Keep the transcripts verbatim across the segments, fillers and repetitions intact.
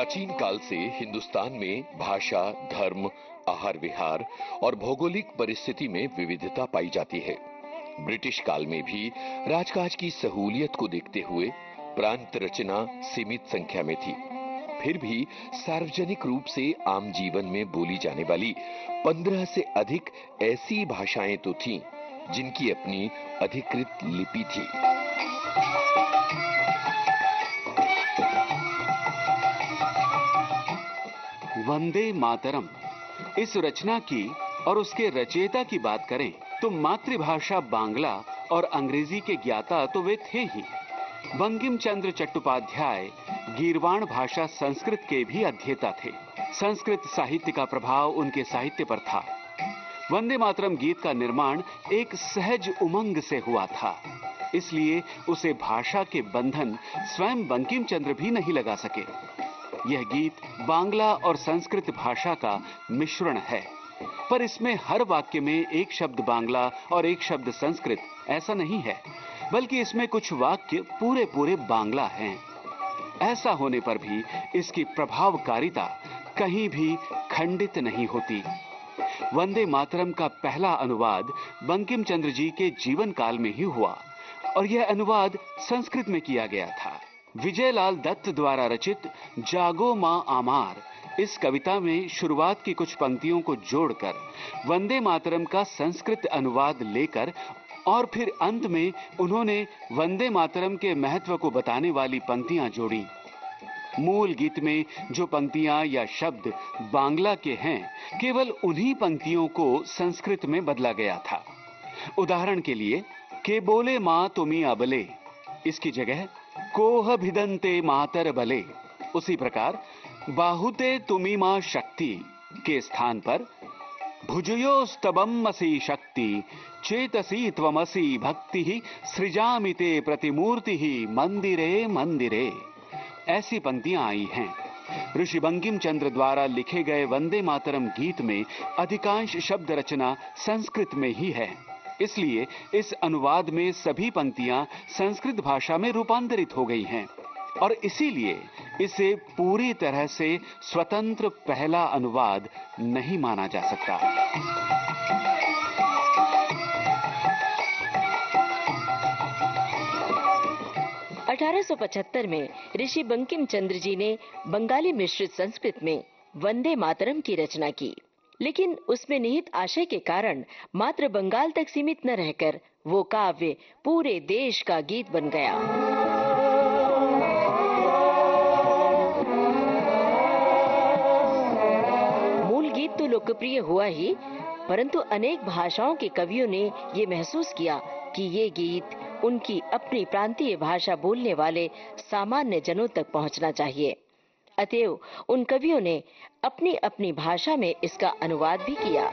प्राचीन काल से हिंदुस्तान में भाषा, धर्म, आहार विहार और भौगोलिक परिस्थिति में विविधता पाई जाती है। ब्रिटिश काल में भी राजकाज की सहूलियत को देखते हुए प्रांत रचना सीमित संख्या में थी। फिर भी सार्वजनिक रूप से आम जीवन में बोली जाने वाली पंद्रह से अधिक ऐसी भाषाएं तो थीं जिनकी अपनी अधिकृत लिपि थी। वंदे मातरम इस रचना की और उसके रचयिता की बात करें तो मातृभाषा बांग्ला और अंग्रेजी के ज्ञाता तो वे थे ही। बंकिम चंद्र चट्टोपाध्याय गीरवाण भाषा संस्कृत के भी अध्येता थे। संस्कृत साहित्य का प्रभाव उनके साहित्य पर था। वंदे मातरम गीत का निर्माण एक सहज उमंग से हुआ था, इसलिए उसे भाषा के बंधन स्वयं बंकिम चंद्र भी नहीं लगा सके। यह गीत बांग्ला और संस्कृत भाषा का मिश्रण है, पर इसमें हर वाक्य में एक शब्द बांग्ला और एक शब्द संस्कृत ऐसा नहीं है, बल्कि इसमें कुछ वाक्य पूरे पूरे बांग्ला हैं। ऐसा होने पर भी इसकी प्रभावकारिता कहीं भी खंडित नहीं होती। वंदे मातरम का पहला अनुवाद बंकिम चंद्र जी के जीवन काल में ही हुआ और यह अनुवाद संस्कृत में किया गया था। विजयलाल दत्त द्वारा रचित जागो मां आमार इस कविता में शुरुआत की कुछ पंक्तियों को जोड़कर वंदे मातरम का संस्कृत अनुवाद लेकर और फिर अंत में उन्होंने वंदे मातरम के महत्व को बताने वाली पंक्तियां जोड़ी। मूल गीत में जो पंक्तियां या शब्द बांग्ला के हैं, केवल उन्हीं पंक्तियों को संस्कृत में बदला गया था। उदाहरण के लिए, के बोले मां तुमी अबले इसकी जगह कोह भिदंते मातर बले। उसी प्रकार बाहुते तुमी मां शक्ति के स्थान पर भुजयोस्तबमसि शक्ति चेतसी त्वमसि भक्ति सृजामि ते प्रतिमूर्ति मंदिरे मंदिरे। ऐसी पंक्तियां आई हैं। ऋषि बंकिम चंद्र द्वारा लिखे गए वंदे मातरम गीत में अधिकांश शब्द रचना संस्कृत में ही है, इसलिए इस अनुवाद में सभी पंक्तियां संस्कृत भाषा में रूपांतरित हो गई हैं और इसीलिए इसे पूरी तरह से स्वतंत्र पहला अनुवाद नहीं माना जा सकता। अठारह सौ पचहत्तर में ऋषि बंकिम चंद्र जी ने बंगाली मिश्रित संस्कृत में वंदे मातरम की रचना की, लेकिन उसमें निहित आशय के कारण मात्र बंगाल तक सीमित न रहकर वो काव्य पूरे देश का गीत बन गया। मूल गीत तो लोकप्रिय हुआ ही, परंतु अनेक भाषाओं के कवियों ने ये महसूस किया कि ये गीत उनकी अपनी प्रांतीय भाषा बोलने वाले सामान्य जनों तक पहुंचना चाहिए। अतएव उन कवियों ने अपनी अपनी भाषा में इसका अनुवाद भी किया।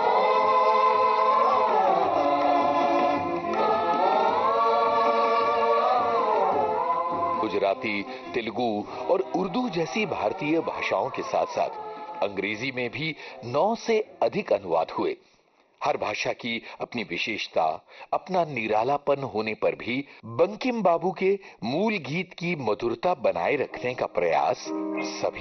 गुजराती, तेलुगु और उर्दू जैसी भारतीय भाषाओं के साथ साथ अंग्रेजी में भी नौ से अधिक अनुवाद हुए। हर भाषा की अपनी विशेषता, अपना निरालापन होने पर भी बंकिम बाबू के मूल गीत की मधुरता बनाए रखने का प्रयास सभी